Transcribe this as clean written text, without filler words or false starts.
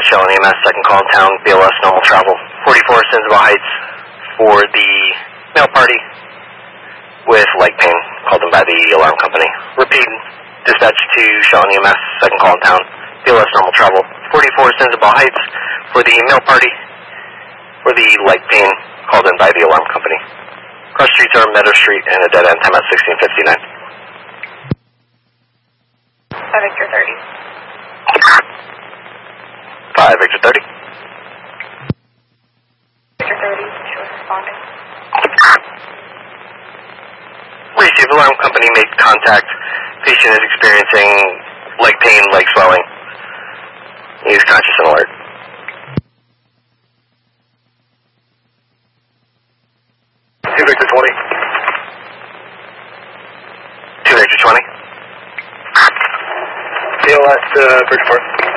Shell and EMS, second call in town, BLS normal travel. 44 Sensible Heights for the male party with leg pain, called in by the alarm company. Repeat, dispatch to Shell and EMS, second call in town, BLS normal travel. 44 Sensible Heights for the male party for the leg pain, called in by the alarm company. Cross streets are Meadow Street and a dead end time at 1659. 5 Victor 30. 5 Victor 30. Victor 30, she was responding. Receive alarm company made contact. Patient is experiencing leg pain, leg swelling. He is conscious and alert. Victor 20. 2 Victor 20. BLS Bridgeport.